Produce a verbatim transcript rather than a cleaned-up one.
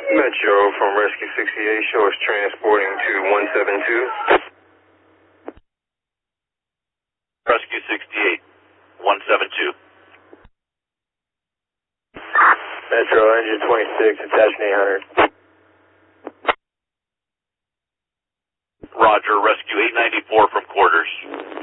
Metro from Rescue sixty-eight, show us transporting to one seven two. Rescue sixty-eight, one seven two. Metro, engine twenty-six, attaching eight hundred. Roger, Rescue eight ninety-four from quarters.